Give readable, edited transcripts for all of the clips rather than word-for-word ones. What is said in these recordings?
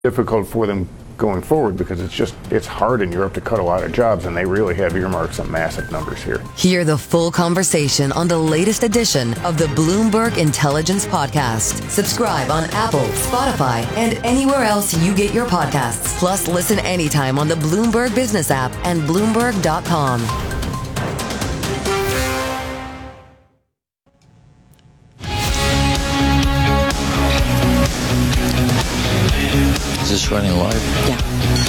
difficult for them going forward because it's hard in Europe to cut a lot of jobs, and they really have earmarked some massive numbers here. Hear the full conversation on the latest edition of the Bloomberg Intelligence Podcast. Subscribe on Apple, Spotify, and anywhere else you get your podcasts. Plus, listen anytime on the Bloomberg Business app and Bloomberg.com. Is this running live? Yeah.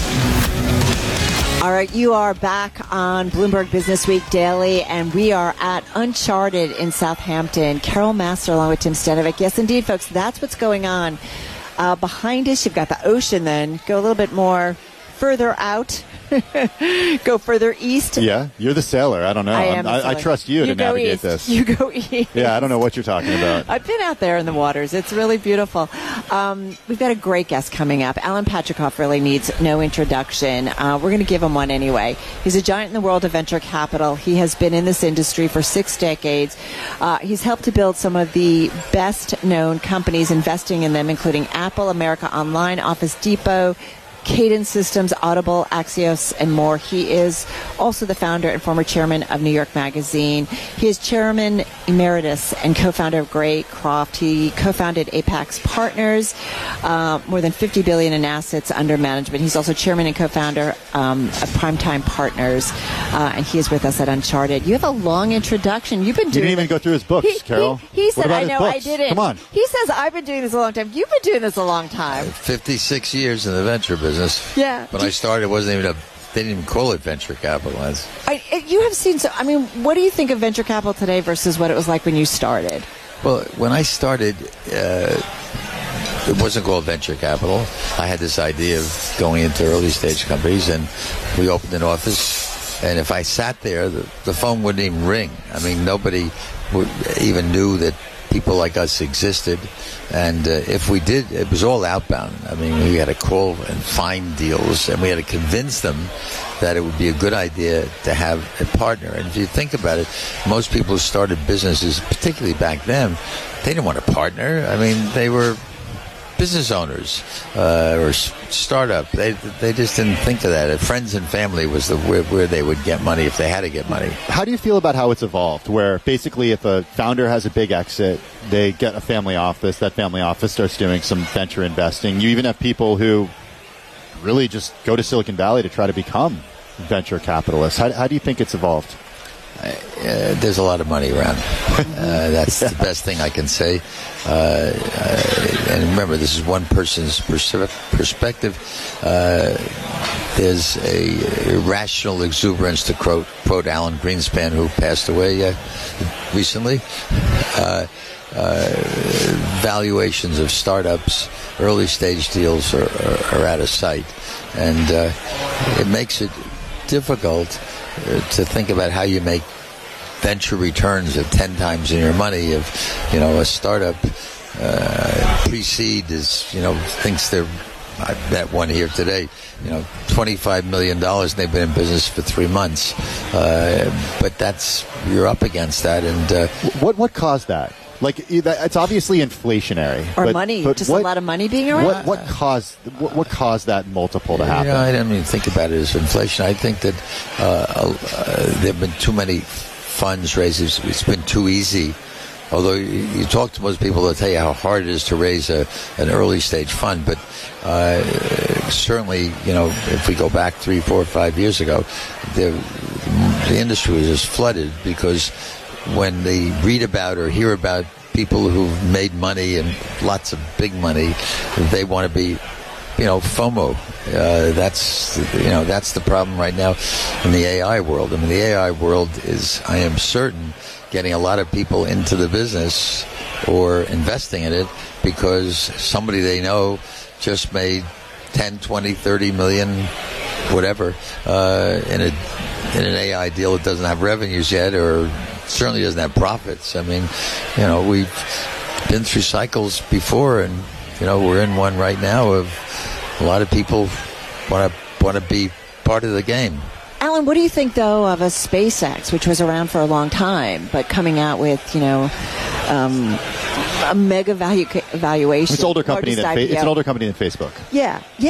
All right, you are back on Bloomberg Business Week Daily, and we are at Uncharted in Southampton. Carol Master along with Tim Stanovic. Yes, indeed, folks, that's what's going on. Behind us, you've got the ocean then. Go a little bit more further out. Go further east. Yeah, you're the sailor. I don't know. I trust you to navigate east. this. You go east. Yeah, I don't know what you're talking about. I've been out there in the waters. It's really beautiful. We've got a great guest coming up. Alan Patricof really needs no introduction. We're going to give him one anyway. He's a giant in the world of venture capital. He has been in this industry for 6 decades. He's helped to build some of the best-known companies, investing in them, including Apple, America Online, Office Depot, Cadence Systems, Audible, Axios, and more. He is also the founder and former chairman of New York Magazine. He is chairman emeritus and co-founder of Greycroft. He co-founded Apex Partners, more than $50 billion in assets under management. He's also chairman and co-founder of Primetime Partners, and he is with us at Uncharted. You have a long introduction. You've been doing. You didn't even go through his books, Carol. He said, "I know, I didn't." Come on. He says, "I've been doing this a long time." You've been doing this a long time. 56 years in the venture business. Yeah. When I started, they didn't even call it venture capital. You have seen, what do you think of venture capital today versus what it was like when you started? Well, when I started, it wasn't called venture capital. I had this idea of going into early stage companies, and we opened an office, and if I sat there, the phone wouldn't even ring. I mean, nobody even knew that people like us existed, and if we did, it was all outbound. I mean, we had to call and find deals, and we had to convince them that it would be a good idea to have a partner. And if you think about it, most people who started businesses, particularly back then, they didn't want a partner. I mean, they were business owners or startup. They just didn't think of that. Friends and family was where they would get money if they had to get money. How do you feel about how it's evolved, where basically if a founder has a big exit, they get a family office, that family office starts doing some venture investing. You even have people who really just go to Silicon Valley to try to become venture capitalists. How do you think it's evolved? There's a lot of money around. That's the best thing I can say. And remember, this is one person's perspective. There's a irrational exuberance, to quote Alan Greenspan, who passed away recently. Valuations of startups, early stage deals are out of sight. And it makes it difficult to think about how you make venture returns of 10 times in your money. If a startup pre-seed is thinks they're, I met one here today, $25 million, and they've been in business for 3 months. But you're up against that. And what caused that? Like, it's obviously inflationary. Or money, just a lot of money being around? What caused that multiple to happen? I don't even think about it as inflation. I think that there have been too many funds raised. It's been too easy. Although you talk to most people, they'll tell you how hard it is to raise an early stage fund. But certainly, if we go back 3, 4, 5 years ago, the industry was just flooded, because when they read about or hear about people who've made money and lots of big money, they want to be, FOMO. That's the problem right now in the AI world. I mean, the AI world is, I am certain, getting a lot of people into the business or investing in it because somebody they know just made 10, 20, 30 million, whatever, in an AI deal that doesn't have revenues yet, or certainly doesn't have profits. I mean, we've been through cycles before, and we're in one right now of a lot of people want to be part of the game. Alan, what do you think, though, of a SpaceX, which was around for a long time, but coming out with, a mega valuation. It's an older company largest it's an IPO. older company than Facebook. Yeah.